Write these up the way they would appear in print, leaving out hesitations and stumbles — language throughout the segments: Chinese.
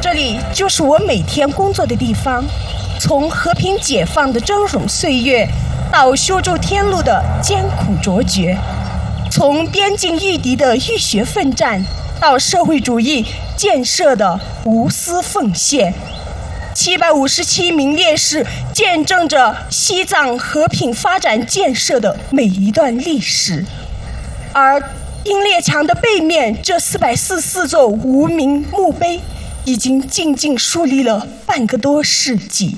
这里就是我每天工作的地方，从和平解放的峥嵘岁月，到修筑天路的艰苦卓绝，从边境御敌的浴血奋战，到社会主义建设的无私奉献。757名烈士见证着西藏和平发展建设的每一段历史，而英烈墙的背面，这444座无名墓碑已经静静树立了半个多世纪。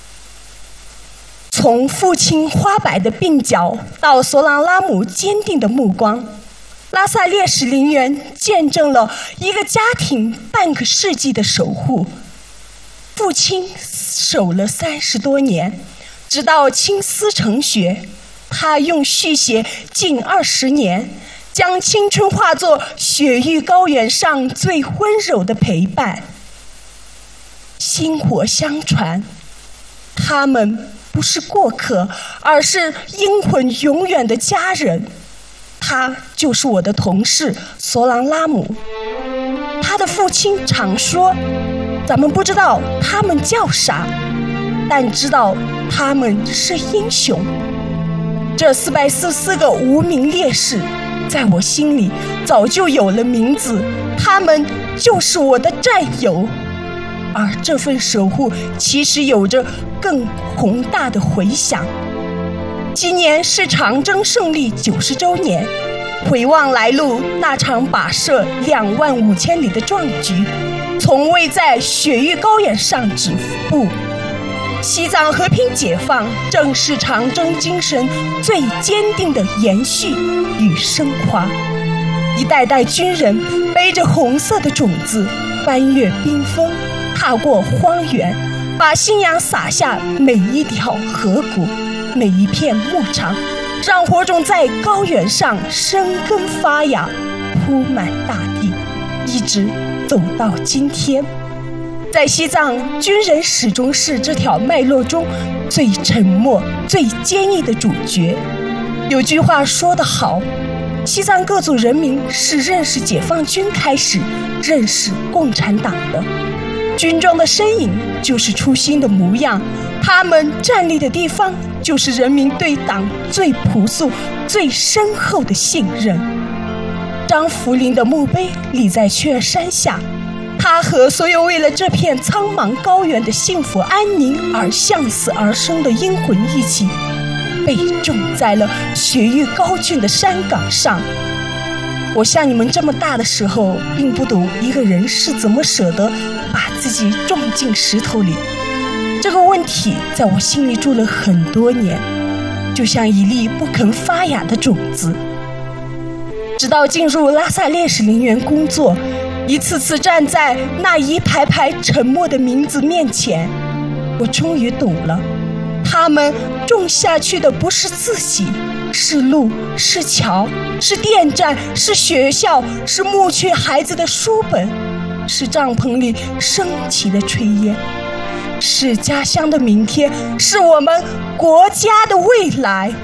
从父亲花白的鬓角到索朗拉姆坚定的目光，拉萨烈士陵园见证了一个家庭半个世纪的守护。父亲守了30多年，直到青丝成雪，他用续写近20年，将青春化作雪域高原上最温柔的陪伴。薪火相传，他们不是过客，而是阴魂永远的家人。他就是我的同事索朗拉姆。他的父亲常说，咱们不知道他们叫啥，但知道他们是英雄。这444个无名烈士在我心里早就有了名字，他们就是我的战友。而这份守护其实有着更宏大的回响。今年是长征胜利90周年，回望来路那场跋涉25000里的壮举，从未在雪域高原上止步。西藏和平解放正是长征精神最坚定的延续与升华。一代代军人背着红色的种子，翻越冰封，踏过荒原，把信仰撒下每一条河谷，每一片牧场，让火种在高原上生根发芽，铺满大地，一直走到今天。在西藏，军人始终是这条脉络中最沉默、最坚毅的主角。有句话说得好，西藏各族人民是认识解放军开始认识共产党的。军装的身影就是初心的模样，他们站立的地方就是人民对党最朴素、最深厚的信任。张福林的墓碑立在雀儿山下，他和所有为了这片苍茫高原的幸福安宁而向死而生的英魂一起，被种在了雪域高峻的山岗上。我像你们这么大的时候，并不懂一个人是怎么舍得把自己种进石头里。这个问题在我心里住了很多年，就像一粒不肯发芽的种子。直到进入拉萨烈士陵园工作，一次次站在那一排排沉默的名字面前，我终于懂了，他们种下去的不是自己，是路，是桥，是电站，是学校，是牧区孩子的书本，是帐篷里升起的炊烟，是家乡的明天，是我们国家的未来。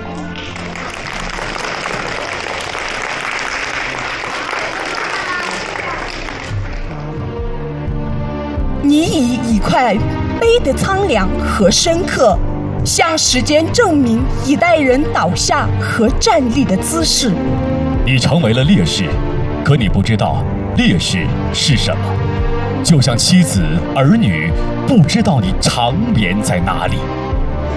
你以一块碑的苍凉和深刻，向时间证明一代人倒下和站立的姿势。 你成为了烈士，可你不知道烈士是什么。就像妻子儿女不知道你长眠在哪里。